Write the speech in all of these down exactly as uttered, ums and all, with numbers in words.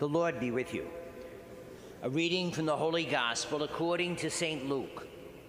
The Lord be with you. A reading from the Holy Gospel according to Saint Luke.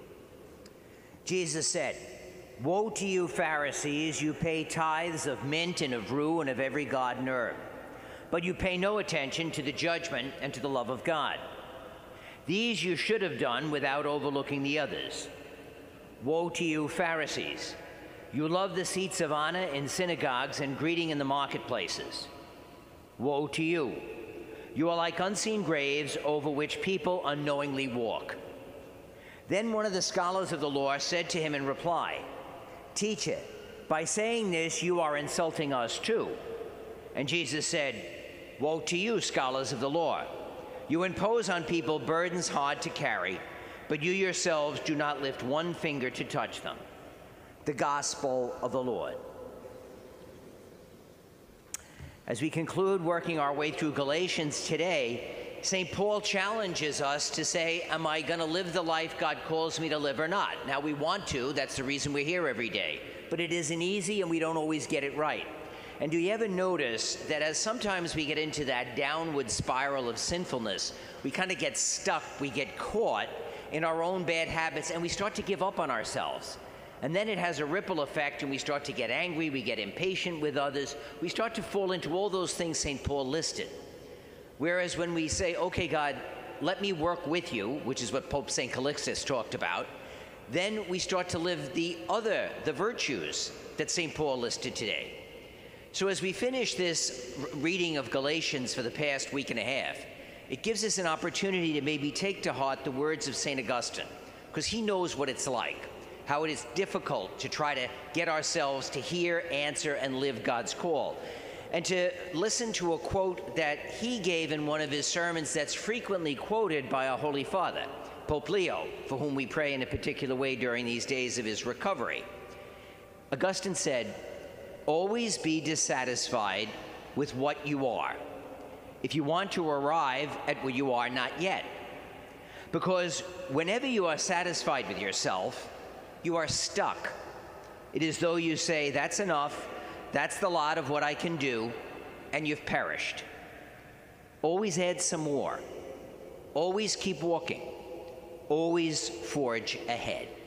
Jesus said, "Woe to you, Pharisees, you pay tithes of mint and of rue and of every garden herb, but you pay no attention to the judgment and to the love of God. These you should have done without overlooking the others. Woe to you, Pharisees! You love the seats of honor in synagogues and greeting in the marketplaces. Woe to you! You are like unseen graves over which people unknowingly walk." Then one of the scholars of the law said to him in reply, "Teacher, by saying this you are insulting us too." And Jesus said, "Woe to you, scholars of the law! You impose on people burdens hard to carry, but you yourselves do not lift one finger to touch them." The Gospel of the Lord. As we conclude working our way through Galatians today, Saint Paul challenges us to say, am I going to live the life God calls me to live or not? Now, we want to. That's the reason we're here every day. But it isn't easy, and we don't always get it right. And do you ever notice that as sometimes we get into that downward spiral of sinfulness, we kind of get stuck, we get caught in our own bad habits, and we start to give up on ourselves? And then it has a ripple effect, and we start to get angry, we get impatient with others, we start to fall into all those things Saint Paul listed. Whereas when we say, okay, God, let me work with you, which is what Pope Saint Calixtus talked about, then we start to live the other, the virtues that Saint Paul listed today. So as we finish this reading of Galatians for the past week and a half, it gives us an opportunity to maybe take to heart the words of Saint Augustine, because he knows what it's like, how it is difficult to try to get ourselves to hear, answer, and live God's call. And to listen to a quote that he gave in one of his sermons that's frequently quoted by our Holy Father, Pope Leo, for whom we pray in a particular way during these days of his recovery. Augustine said, "Always be dissatisfied with what you are, if you want to arrive at where you are not yet. Because whenever you are satisfied with yourself, you are stuck. It is though you say, that's enough, that's the lot of what I can do, and you've perished. Always add some more. Always keep walking. Always forge ahead."